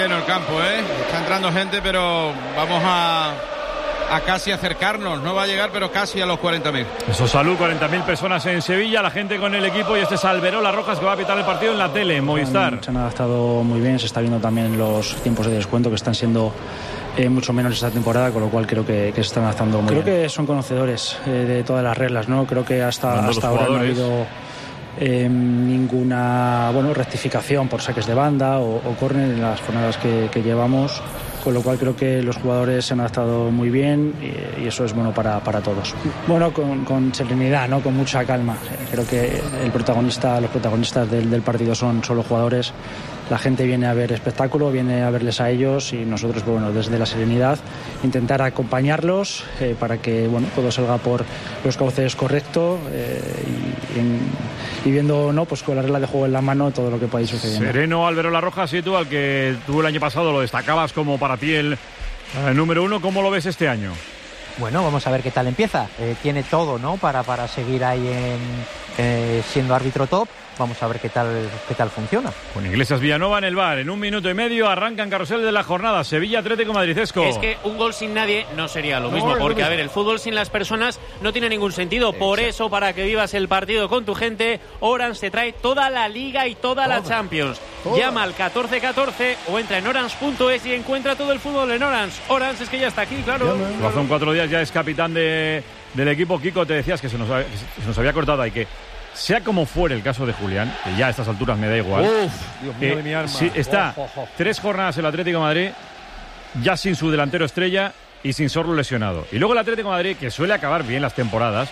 lleno el campo, está entrando gente, pero vamos a casi acercarnos, no va a llegar, pero casi a los 40.000. Eso, salud, 40.000 personas en Sevilla, la gente con el equipo, y este es Alberola Rojas, que va a pitar el partido en la tele, en Movistar. Se han adaptado muy bien, se está viendo también los tiempos de descuento que están siendo mucho menos esta temporada, con lo cual creo que se están adaptando muy bien. Creo que son conocedores de todas las reglas, ¿no? Creo que hasta ahora no ha habido ninguna rectificación por saques de banda o córner en las jornadas que llevamos, con lo cual creo que los jugadores se han adaptado muy bien y eso es bueno para todos. Bueno, con serenidad, ¿no? Con mucha calma. Creo que los protagonistas del partido son los jugadores. La gente viene a ver espectáculo, viene a verles a ellos, y nosotros, desde la serenidad, intentar acompañarlos para que todo salga por los cauces correctos y viendo, ¿no?, pues con la regla de juego en la mano, todo lo que pueda ir sucediendo. Sereno, Alberola Rojas, y tú, al que tú el año pasado lo destacabas como para ti el número uno, ¿cómo lo ves este año? Bueno, vamos a ver qué tal empieza. Tiene todo, ¿no?, para seguir ahí siendo árbitro top. Vamos a ver qué tal funciona. Con Iglesias Villanova en el bar. En 1 minuto y medio arrancan carrusel de la jornada. Sevilla Atlético Madridesco. Es que un gol sin nadie no sería lo mismo, porque a ver, el fútbol sin las personas no tiene ningún sentido. Por eso, para que vivas el partido con tu gente, Orange te trae toda la Liga y toda la Champions. Llama al 1414 o entra en orange.es y encuentra todo el fútbol en Orange. Orange es que ya está aquí, claro. Hace 4 días ya es capitán del equipo. Kiko, te decías que se nos había cortado ahí, que sea como fuere el caso de Julián, que ya a estas alturas me da igual. Dios mío de mi alma. Sí, está 3 jornadas el Atlético de Madrid ya sin su delantero estrella y sin Sorlo lesionado. Y luego el Atlético de Madrid, que suele acabar bien las temporadas,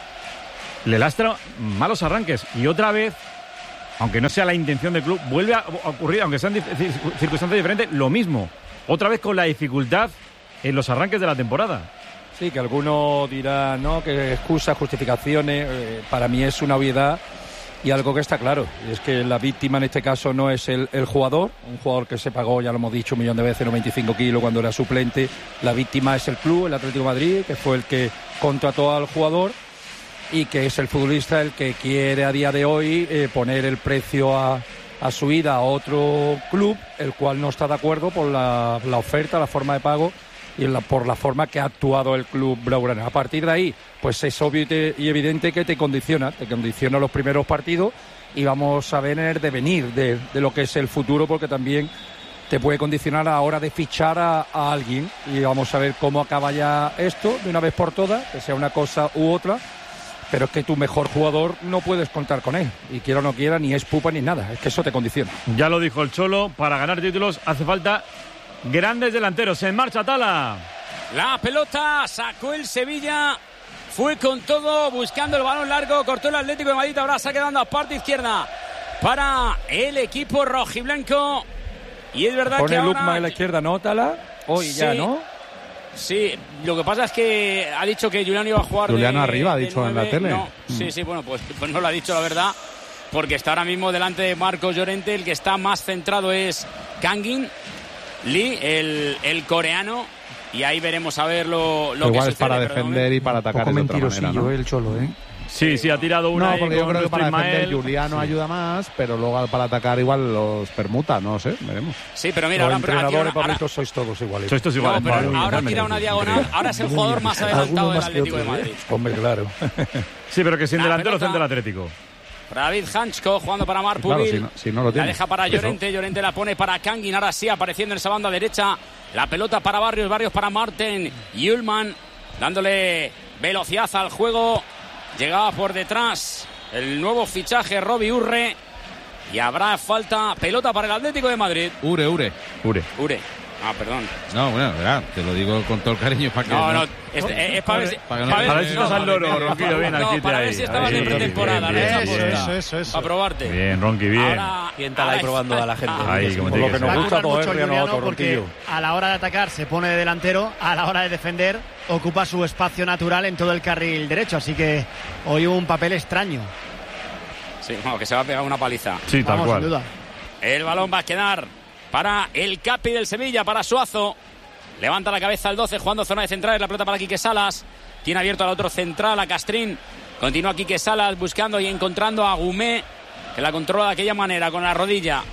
le lastra malos arranques. Y otra vez, aunque no sea la intención del club, vuelve a ocurrir, aunque sean circunstancias diferentes, lo mismo. Otra vez con la dificultad en los arranques de la temporada. Sí, que alguno dirá, no, que excusas, justificaciones, para mí es una obviedad y algo que está claro. Y es que la víctima en este caso no es el jugador, un jugador que se pagó, ya lo hemos dicho 1 millón de veces, 95 kilos cuando era suplente. La víctima es el club, el Atlético de Madrid, que fue el que contrató al jugador y que es el futbolista el que quiere a día de hoy poner el precio a su ida a otro club, el cual no está de acuerdo por la oferta, la forma de pago y por la forma que ha actuado el club blaugrana. A partir de ahí, pues es obvio y evidente que te condiciona los primeros partidos y vamos a ver el devenir de lo que es el futuro, porque también te puede condicionar a la hora de fichar a alguien, y vamos a ver cómo acaba ya esto de una vez por todas, que sea una cosa u otra, pero es que tu mejor jugador no puedes contar con él, y quiera o no quiera, ni es pupa ni nada, es que eso te condiciona. Ya lo dijo el Cholo, para ganar títulos hace falta grandes delanteros. En marcha Tala. La pelota sacó el Sevilla, fue con todo, buscando el balón largo, cortó el Atlético de Madrid, ahora se quedando a parte izquierda para el equipo rojiblanco. Y es verdad que ahora Lukman en la izquierda, ¿no, Tala? Hoy sí, ya, ¿no? Sí, lo que pasa es que ha dicho que Julián iba a jugar Julián arriba, ha dicho 9, en la tele. No, sí, bueno, pues no lo ha dicho, la verdad, porque está ahora mismo delante de Marcos Llorente. El que está más centrado es Kangin Lee, el coreano, y ahí veremos a ver lo que igual sucede. Es para defender y para atacar de otra manera, ¿no? El Cholo, Sí, ha tirado una. No, porque yo creo que para Ismael defender Juliano ayuda más, pero luego para atacar igual los permuta, no sé, veremos. Sí, pero mira, los entrenadores, Pablito, sois todos iguales. Sois todos iguales. No, pero ahora tira una diagonal, ahora es el jugador más adelantado del Atlético de Madrid. Hombre, claro. Sí, pero que sin delantero centro del Atlético. David Hanchko jugando para Marpuril. Claro, si no lo tiene. La deja para Llorente, Llorente la pone para Kangin, ahora sí apareciendo en esa banda derecha. La pelota para Barrios para Marten Ullman, dándole velocidad al juego. Llegaba por detrás el nuevo fichaje Robbie Urre. Y habrá falta, pelota para el Atlético de Madrid. Ure. Ah, perdón. No, bueno, verá, te lo digo con todo el cariño para que... No, es para ver si... Para ver si estás al loro, Ronquillo, bien aquí. Para ver si estabas en pretemporada. Eso. Para probarte. Bien, Ronqui, bien. ¿Quién está ahí probando a la gente? Ahí, como Por lo que nos gusta mucho poder Juliano, porque a la hora de atacar se pone de delantero, a la hora de defender ocupa su espacio natural en todo el carril derecho, así que hoy hubo un papel extraño. Sí, que se va a pegar una paliza. Sí, tal cual. Sin duda. El balón va a quedar para el capi del Sevilla, para Suazo. Levanta la cabeza el 12, jugando zona de centrales, la pelota para Quique Salas. Tiene abierto al otro central, a Castrín. Continúa Quique Salas buscando y encontrando a Gumé, que la controla de aquella manera, con la rodilla.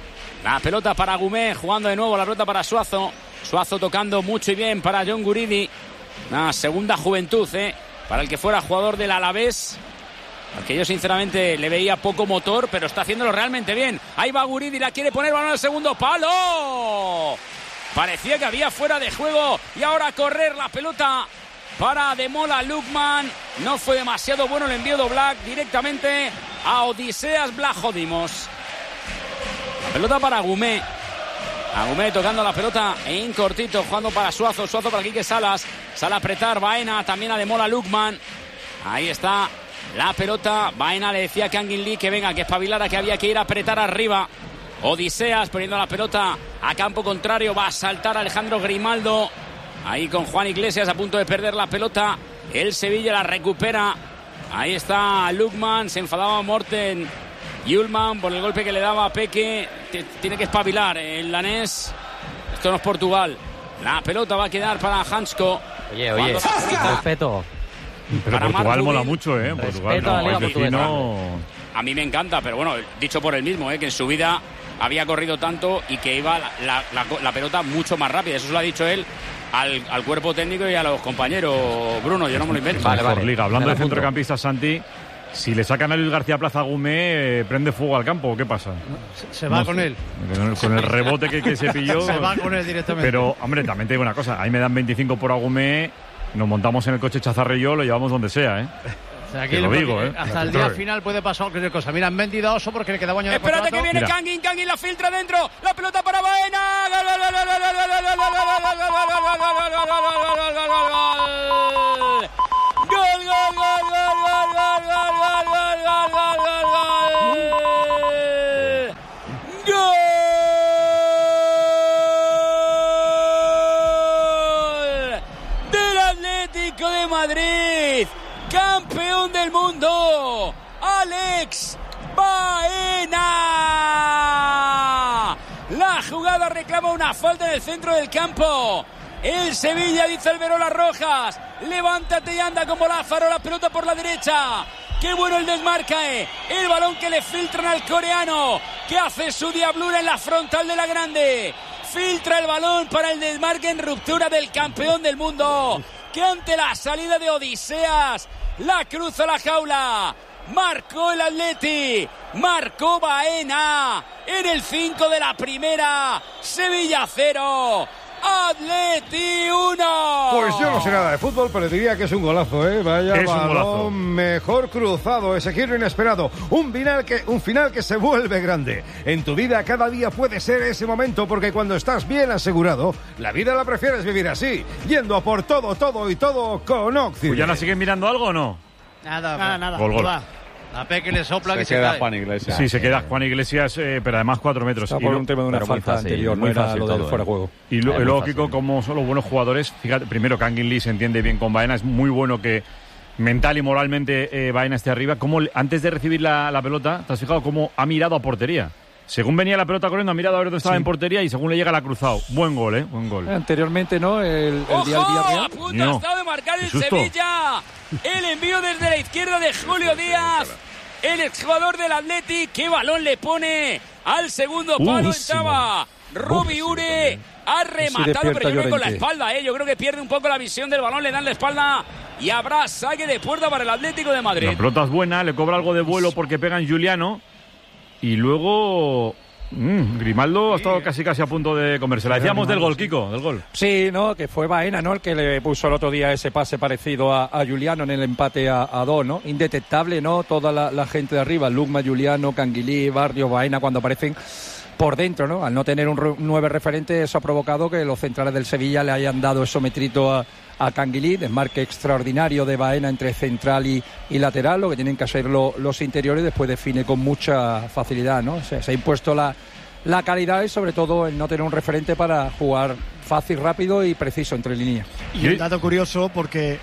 La pelota para Agumé, jugando de nuevo la pelota para Suazo. Suazo tocando mucho y bien para John Guridi. Una segunda juventud, para el que fuera jugador del Alavés. Al que yo sinceramente le veía poco motor, pero está haciéndolo realmente bien. Ahí va Guridi, la quiere poner, balón al segundo palo. Parecía que había fuera de juego. Y ahora a correr la pelota para Ademola Lookman. No fue demasiado bueno el envío de Oblak directamente a Odiseas Vlachodimos. La pelota para Agumé. Agumé tocando la pelota en cortito, jugando para Suazo. Suazo para Quique Salas. Sale a apretar Baena, también Ademola Lookman. Ahí está la pelota. Baena le decía a Kangin Lee que venga, que espabilara, que había que ir a apretar arriba. Odiseas poniendo la pelota a campo contrario. Va a saltar Alejandro Grimaldo. Ahí con Juan Iglesias a punto de perder la pelota. El Sevilla la recupera. Ahí está Lookman. Se enfadaba Morten Hjulmand por el golpe que le daba a Peque. Tiene que espabilar el danés. Esto no es Portugal. La pelota va a quedar para Hansko. Oye, respeto. Pero para Portugal Mark mola Rubin. mucho, Portugal Respeto a la no, Liga el vecino... A mí me encanta, pero bueno, dicho por él mismo, que en su vida había corrido tanto y que iba la pelota mucho más rápida. Eso se lo ha dicho él al cuerpo técnico y a los compañeros. Bruno, yo no me lo invento. Vale. Liga. Hablando de centrocampistas, Santi, si le sacan a Luis García Plaza a Agumé, ¿prende fuego al campo o qué pasa? Se va con él. Con el rebote que se pilló. Se va con él directamente. Pero, hombre, también te digo una cosa. Ahí me dan 25 por Agumé, nos montamos en el coche Chazarre y yo, lo llevamos donde sea, O sea, aquí te lo digo, hasta el día final puede pasar cualquier cosa. Mira, han vendido a Oso porque le quedaba año de Espérate contrato. que viene Kangin la filtra dentro. La pelota para Baena. Del Atlético de Madrid. Campeón del mundo, Alex Baena. La jugada reclama una falta en el centro del campo. El Sevilla, dice el Verolas Rojas, levántate y anda como Lázaro, la pelota por la derecha. Qué bueno el desmarque, el balón que le filtran al coreano, que hace su diablura en la frontal de la grande. Filtra el balón para el desmarque en ruptura del campeón del mundo, que ante la salida de Odiseas la cruza la jaula. Marcó el Atleti, marcó Baena en el 5 de la primera. Sevilla 0, Atleti 1. Pues yo no sé nada de fútbol, pero diría que es un golazo, Vaya es un golazo. balón mejor cruzado, ese giro inesperado, un final que se vuelve grande. En tu vida cada día puede ser ese momento, porque cuando estás bien asegurado, la vida la prefieres vivir así, yendo a por todo y todo con Occidente. ¿Ya la siguen mirando algo o no? Nada. Gol. Va. La Peque le sopla Se que se queda cae. Juan Iglesias. Sí, se queda Juan Iglesias, pero además 4 metros. Está por un tema de una falta anterior, no era lo del fuera de juego. Y luego, Kiko, como son los buenos jugadores, fíjate, primero Kangin Lee se entiende bien con Baena, es muy bueno que mental y moralmente Baena esté arriba. Como antes de recibir la pelota, ¿te has fijado cómo ha mirado a portería? Según venía la pelota corriendo, ha mirado a ver dónde estaba en portería y según le llega la ha cruzado. Buen gol, buen gol. Anteriormente, ¿no? El día del Villarreal. A punto ha estado de marcar el Sevilla. El envío desde la izquierda de Julio Díaz, el exjugador del Athletic. Qué balón le pone al segundo palo. Entraba Robi Ure, ha rematado, pero yo creo con la espalda, Yo creo que pierde un poco la visión del balón, le dan la espalda y habrá saque de puerta para el Atlético de Madrid. La pelota es buena, le cobra algo de vuelo porque pega en Giuliano y luego Grimaldo ha estado casi a punto de comérsela. Decíamos del gol, Kiko, del gol. Sí, ¿no? Que fue Baena, ¿no? El que le puso el otro día ese pase parecido a Giuliano en el empate a 2, ¿no? Indetectable, ¿no? Toda la gente de arriba, Lugma, Giuliano, Canguilí, Barrio, Baena, cuando aparecen por dentro, ¿no? Al no tener un 9 referente, eso ha provocado que los centrales del Sevilla le hayan dado eso metrito a Canguilí, desmarque extraordinario de Baena entre central y lateral, lo que tienen que hacer los interiores, después define con mucha facilidad, ¿no? Se ha impuesto la calidad y sobre todo el no tener un referente para jugar fácil, rápido y preciso entre líneas. Y un dato curioso, porque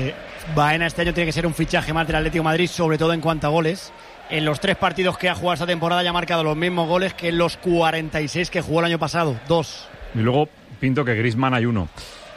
Baena este año tiene que ser un fichaje más del Atlético de Madrid, sobre todo en cuanto a goles. En los 3 partidos que ha jugado esta temporada ya ha marcado los mismos goles que en los 46 que jugó el año pasado, 2. Y luego pinto que Griezmann hay 1.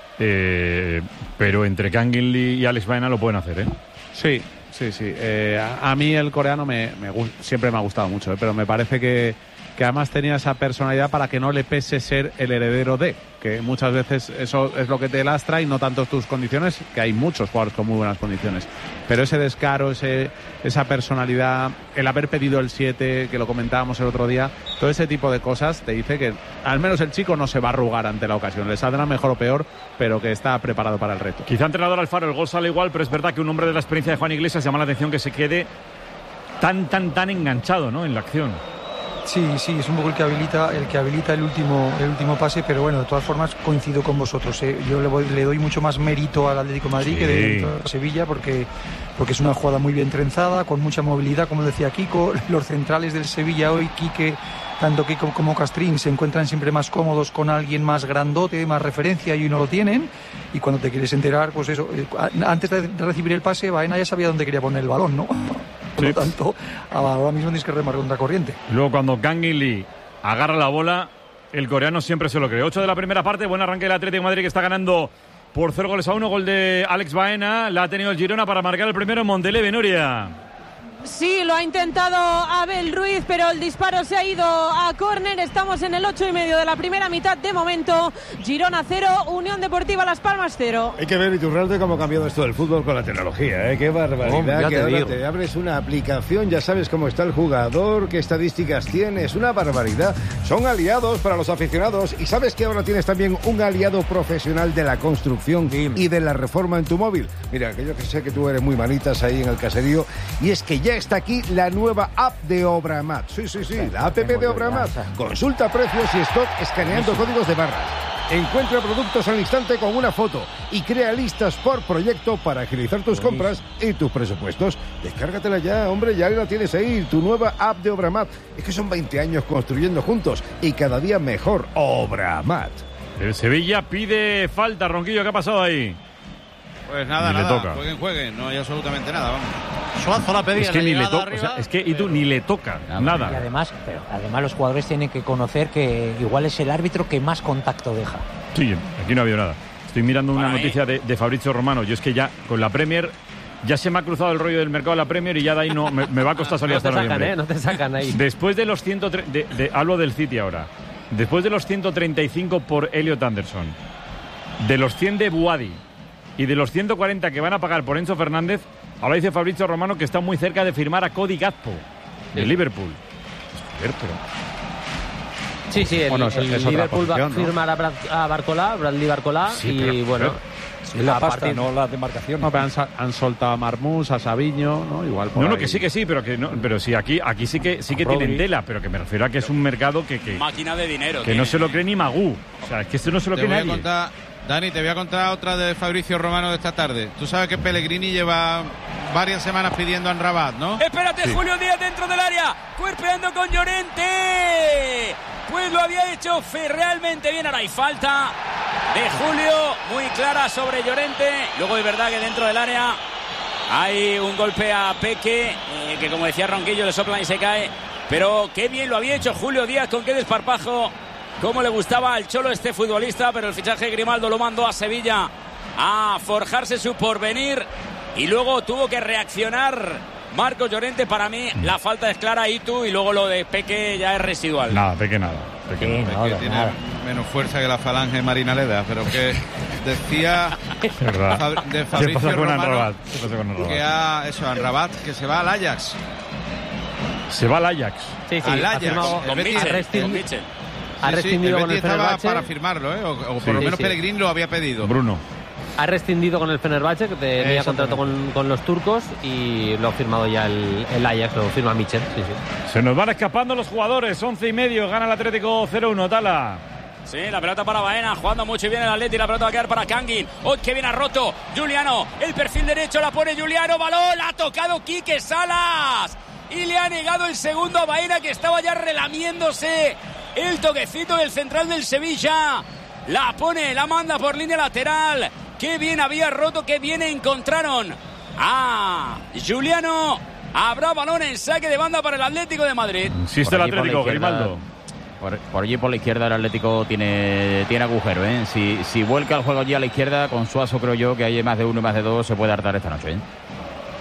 Pero entre Kangin Lee y Alex Baena lo pueden hacer, Sí. A mí el coreano siempre me ha gustado mucho, pero me parece que que además tenía esa personalidad para que no le pese ser el heredero de, que muchas veces eso es lo que te lastra y no tanto tus condiciones, que hay muchos jugadores con muy buenas condiciones, pero ese descaro, esa personalidad, el haber pedido el 7, que lo comentábamos el otro día, todo ese tipo de cosas te dice que al menos el chico no se va a arrugar ante la ocasión, le saldrá mejor o peor, pero que está preparado para el reto. Quizá entrenador Alfaro, el gol sale igual, pero es verdad que un hombre de la experiencia de Juan Iglesias llama la atención que se quede tan enganchado, ¿no?, en la acción. Sí, es un poco el que habilita el último pase, pero bueno, de todas formas coincido con vosotros. Yo le doy mucho más mérito al Atlético de Madrid que de Sevilla, porque es una jugada muy bien trenzada, con mucha movilidad, como decía Kiko. Los centrales del Sevilla hoy, tanto Kiko como Castrín, se encuentran siempre más cómodos con alguien más grandote, más referencia, y no lo tienen. Y cuando te quieres enterar, pues eso, antes de recibir el pase, Baena ya sabía dónde quería poner el balón, ¿no? Por lo tanto, ahora mismo tienes que remar contra corriente. Luego, cuando Kangin Lee agarra la bola, el coreano siempre se lo cree. 8 de la primera parte, buen arranque del Atlético de Madrid, que está ganando por 0-1. Gol de Alex Baena. La ha tenido el Girona para marcar el primero en Monteleven, Nuria. Sí, lo ha intentado Abel Ruiz, pero el disparo se ha ido a córner. Estamos en el 8:30 de la primera mitad de momento. Girona 0, Unión Deportiva Las Palmas 0. Hay que ver, Iturralde, cómo ha cambiado esto del fútbol con la tecnología, ¿eh? Qué barbaridad, que ahora te abres una aplicación, ya sabes cómo está el jugador, qué estadísticas tiene, es una barbaridad. Son aliados para los aficionados, y sabes que ahora tienes también un aliado profesional de la construcción y de la reforma en tu móvil. Mira, que yo que sé que tú eres muy manitas ahí en el caserío, y es que ya está aquí la nueva app de Obramat. Sí, la app de Obramat. Consulta precios y stock escaneando códigos de barras. Encuentra productos al instante con una foto y crea listas por proyecto para agilizar tus compras y tus presupuestos. Descárgatela ya, hombre, ya la tienes ahí, tu nueva app de Obramat. Es que son 20 años construyendo juntos y cada día mejor. Obramat. El Sevilla pide falta, Ronquillo, ¿qué ha pasado ahí? Pues nada, jueguen, no hay absolutamente nada, vamos. Suazo la pedía. Es que ni le toca, o sea, es que Itu ni le toca nada. Y además los jugadores tienen que conocer que igual es el árbitro que más contacto deja. Sí, aquí no ha habido nada. Estoy mirando una noticia de Fabrizio Romano. Yo es que ya con la Premier ya se me ha cruzado el rollo del mercado de la Premier y ya de ahí no me va a costar salir hasta noviembre. No te sacan ahí. Después de los 103, hablo del City ahora. Después de los 135 por Elliot Anderson, de los 100 de Buadi y de los 140 que van a pagar por Enzo Fernández, ahora dice Fabrizio Romano que está muy cerca de firmar a Cody Gakpo de Liverpool. Sí, el Liverpool va a firmar a Bradley Barcolá, y bueno... la pasta, no la demarcación. No, pero han soltado a Marmús, a Sabiño, ¿no? Igual por ahí. Que sí, pero sí, aquí sí que tienen tela, pero que me refiero a que es un mercado que máquina de dinero. Que no se lo cree ni Magú. O sea, es que esto no se lo cree nadie. Dani, te voy a contar otra de Fabrizio Romano de esta tarde. Tú sabes que Pellegrini lleva varias semanas pidiendo a Amrabat, ¿no? Espérate, sí. Julio Díaz dentro del área, cuerpeando con Llorente. Pues lo había hecho realmente bien. Ahora hay falta de Julio, muy clara sobre Llorente. Luego es verdad que dentro del área hay un golpe a Peque, que como decía Ronquillo, le soplan y se cae. Pero qué bien lo había hecho Julio Díaz, con qué desparpajo. Cómo le gustaba al Cholo este futbolista, pero el fichaje de Grimaldo lo mandó a Sevilla a forjarse su porvenir y luego tuvo que reaccionar Marcos Llorente. Para mí la falta es clara, y luego lo de Peque ya es residual. Peque nada. Peque tiene menos fuerza que la falange Marinaleda, pero que decía de Fabrizio Romano que Amrabat que se va al Ajax. Se va al Ajax. Sí, al Ajax. Con Mitchell. Ha rescindido con el Fenerbahce para firmarlo, o por lo menos Pellegrini lo había pedido. Bruno ha rescindido con el Fenerbahce, que tenía contrato con los turcos, y lo ha firmado ya el Ajax, lo firma Mitchell. Se nos van escapando los jugadores. 11:30, gana el Atlético 0-1. Tala. Sí, la pelota para Baena, jugando mucho bien el Atleti, la pelota va a quedar para Kangin. Que bien ha roto Juliano, el perfil derecho, la pone Juliano, balón, la ha tocado Quique Salas y le ha negado el segundo a Baena, que estaba ya relamiéndose. El toquecito del central del Sevilla. La pone, la manda por línea lateral. Qué bien había roto, qué bien encontraron a Juliano. Habrá balón en saque de banda para el Atlético de Madrid. Insiste el Atlético, Grimaldo. Por allí, por la izquierda, el Atlético tiene agujero, ¿eh? Si vuelca el juego allí a la izquierda, con Suazo creo yo que hay más de uno y más de dos, se puede hartar esta noche, ¿eh?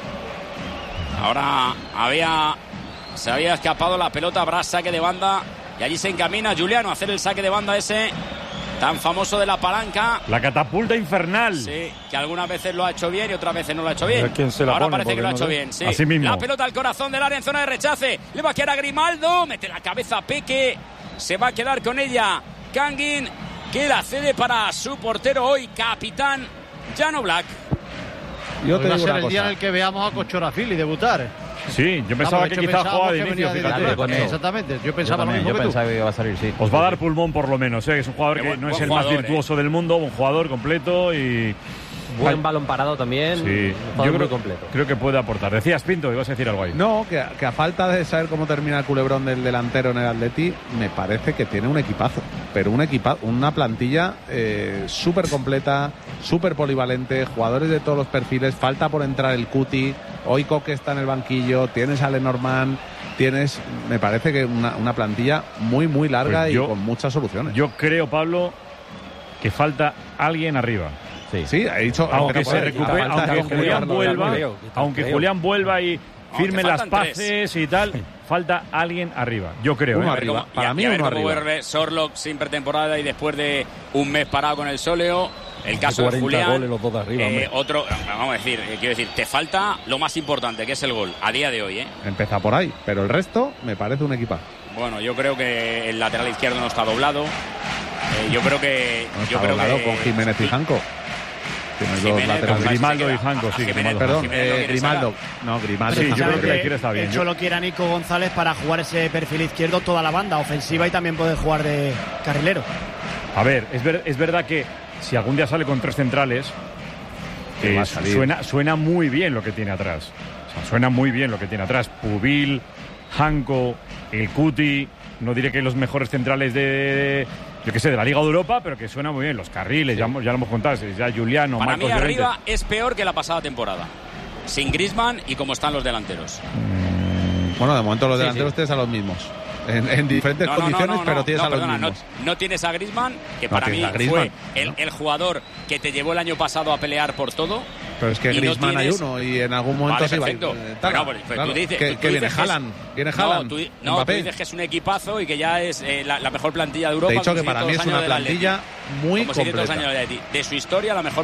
Ahora se había escapado la pelota, habrá saque de banda Y allí se encamina Giuliano a hacer el saque de banda ese tan famoso de la palanca. La catapulta infernal. Sí, que algunas veces lo ha hecho bien y otras veces no lo ha hecho bien. Ahora pone, parece que lo ha hecho bien. Sí. Así mismo. La pelota al corazón del área en zona de rechace. Le va a quedar a Grimaldo. Mete la cabeza a Peque. Se va a quedar con ella Kangin, que la cede para su portero hoy, capitán Jan Oblak. Yo te digo una cosa. El día en el que veamos a Kochorafili debutar. Sí, yo pensaba que quizás jugaba de inicio. Exactamente, yo pensaba lo mismo yo que pensaba tú. que iba a salir, sí. Os va a dar pulmón por lo menos, que es un jugador que no es el más virtuoso del mundo, un jugador completo y... Buen balón parado también, sí, yo creo que puede aportar. Decías, Pinto, ibas a decir algo ahí. No, que a falta de saber cómo termina el culebrón del delantero en el Atleti, me parece que tiene un equipazo, pero una plantilla súper completa, súper polivalente, jugadores de todos los perfiles, falta por entrar el Cuti, hoy Coque está en el banquillo, tienes a Lenormand, me parece que una plantilla muy, muy larga y con muchas soluciones. Yo creo, Pablo, que falta alguien arriba. Sí, ha dicho. Aunque se recupere, aunque Julián vuelva y firme las paces y tal, falta alguien arriba. Yo creo. Uno arriba. Para mí uno arriba. Vuelve Sorlock sin pretemporada y después de un mes parado con el sóleo. El caso de Julián. Goles, los dos de arriba, otro, vamos a decir, quiero decir, te falta lo más importante, que es el gol, a día de hoy, Empieza por ahí, pero el resto me parece un equipazo. Bueno, yo creo que el lateral izquierdo no está doblado. Yo creo que. Con Jiménez y Janko. Grimaldo y Janko, sí. Perdón, Grimaldo. No, Grimaldo. Sí, yo creo que la izquierda está bien. De hecho, lo quiere Nico González para jugar ese perfil izquierdo toda la banda ofensiva y también puede jugar de carrilero. A ver, es verdad que si algún día sale con tres centrales, suena muy bien lo que tiene atrás. O sea, suena muy bien lo que tiene atrás. Pubil, Janko, el Cuti. No diré que los mejores centrales de la Liga de Europa, pero que suena muy bien. Los carriles, ya lo hemos contado, ya Giuliano, para Marcos mí arriba Llorente. Es peor que la pasada temporada. Sin Griezmann y como están los delanteros. Bueno, de momento los delanteros tienes a los mismos. En diferentes condiciones, pero tienes a los mismos. No tienes a Griezmann, que para mí fue el jugador que te llevó el año pasado a pelear por todo. Pero es que Griezmann hay uno y en algún momento se va. Tú dices que viene Haaland. Tú dices que es un equipazo y que ya es la mejor plantilla de Europa. Te he dicho que para mí es una plantilla muy completa. De su historia, la mejor